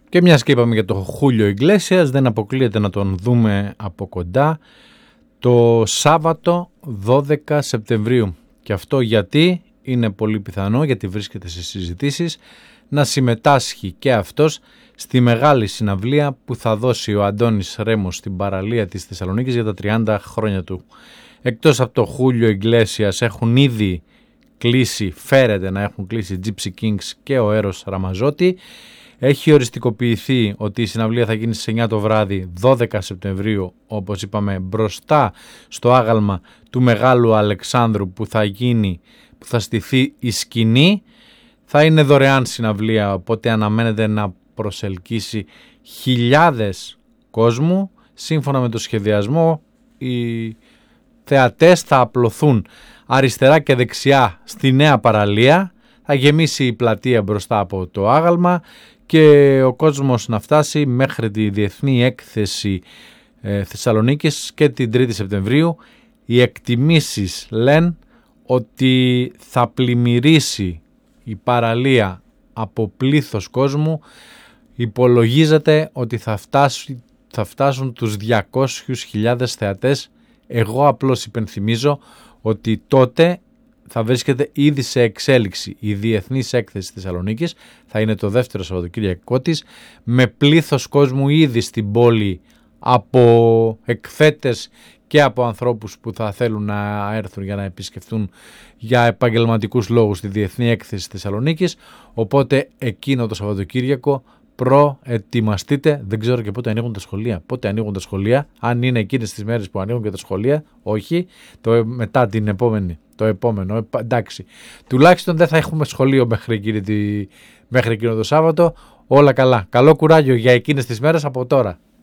Και μιας και είπαμε για το Χούλιο Ιγκλέσιας, δεν αποκλείεται να τον δούμε από κοντά το Σάββατο 12 Σεπτεμβρίου. Και αυτό γιατί είναι πολύ πιθανό, γιατί βρίσκεται σε συζητήσεις, να συμμετάσχει και αυτός στη μεγάλη συναυλία που θα δώσει ο Αντώνης Ρέμος στην παραλία της Θεσσαλονίκης για τα 30 χρόνια του. Εκτός από το Χούλιο Ιγκλέσιας έχουν ήδη κλείσει, φέρεται να έχουν κλείσει Gypsy Kings και ο Έρος Ραμαζότη. Έχει οριστικοποιηθεί ότι η συναυλία θα γίνει στις 9 το βράδυ 12 Σεπτεμβρίου, όπως είπαμε, μπροστά στο άγαλμα του Μεγάλου Αλεξάνδρου που θα στηθεί η σκηνή. Θα είναι δωρεάν συναυλία, οπότε αναμένεται να προσελκύσει χιλιάδες κόσμου. Σύμφωνα με το σχεδιασμό, οι θεατές θα απλωθούν αριστερά και δεξιά στη νέα παραλία. Θα γεμίσει η πλατεία μπροστά από το άγαλμα και ο κόσμος να φτάσει μέχρι τη Διεθνή Έκθεση Θεσσαλονίκης και την 3η Σεπτεμβρίου. Οι εκτιμήσεις λένε ότι θα πλημμυρίσει η παραλία από πλήθος κόσμου. Υπολογίζεται ότι θα φτάσουν τους 200.000 θεατές. Εγώ απλώς υπενθυμίζω ότι τότε θα βρίσκεται ήδη σε εξέλιξη η Διεθνής Έκθεση Θεσσαλονίκης. Θα είναι το δεύτερο Σαββατοκύριακό της, με πλήθος κόσμου ήδη στην πόλη, από εκθέτες και από ανθρώπους που θα θέλουν να έρθουν για να επισκεφτούν για επαγγελματικούς λόγους τη Διεθνή Έκθεση Θεσσαλονίκης. Οπότε εκείνο το Σαββατοκύριακο προετοιμαστείτε. Δεν ξέρω και πότε ανοίγουν τα σχολεία. Πότε ανοίγουν τα σχολεία, αν είναι εκείνες τις μέρες που ανοίγουν και τα σχολεία, όχι. Μετά την επόμενη, το επόμενο, εντάξει. Τουλάχιστον δεν θα έχουμε σχολείο μέχρι εκείνο το Σάββατο. Όλα καλά. Καλό κουράγιο για εκείνες τις μέρες από τώρα.